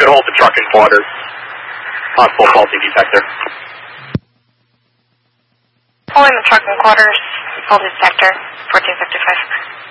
could hold the trucking quarters. Possible faulty detector. Holding the trucking quarters, faulty detector, 1455.